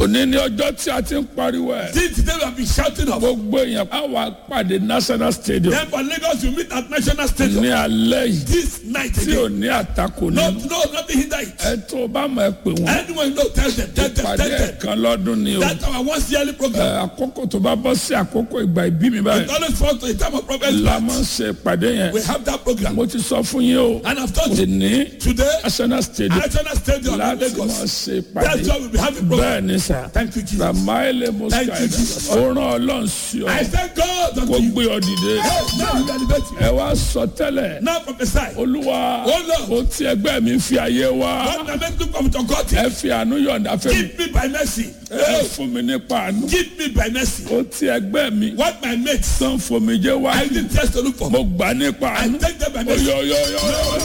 òní ní ọjọ́ tí a ti ń pariwo ẹ̀. Since today we have been shouting of. gbogbo èèyàn á wà pàdé national stadium. Then for Lagos you meet at National Stadium. ní alẹ́ yìí This night tí ò again. ní àtakò No, nínú. nothing hinder it. ẹ tó o bá mọ̀ ẹ pè wọ́n. Anyone you know, tell them. ìpàdé ẹ̀kan lọ́dún ni o. That's our once yearly program. àkókò tó bá bọ́ sí àkókò ìgbà ìbí mi It báyìí. always falls to a time of prophet's la máa ń birth. ṣe ìpàdé yẹn. We have that program. mo ti sọ fún yín o. And I've told you, ní today, national stadium National Stadium in láti máa Lagos. ṣe That's ìpàdé. why we'll be having program. bẹ́ẹ̀ ni sà. Thank you, Jesus. ramaele Thank you, moscaida. Jesus. ó rán ọlọ́run sí ọ. I thank God unto kó you. gbé ọ dìde. Hey, now you elevate you. ẹ wá sọ tẹ́lẹ̀. Now prophesy. olúwa Oh, Lord. ó ti ẹgbẹ́ mi fi ayé wá. What I make to come to God. ẹ fi àánú yọ̀ǹda fún mi. Give me by mercy. ẹ fún mi nípa àánú. Give me by mercy. ó ti ẹgbẹ́ mi. What my mates tán fomijé wá. I didn't test to look for. mo gbà nípa I àánú. take them by mercy. oyoyoyo.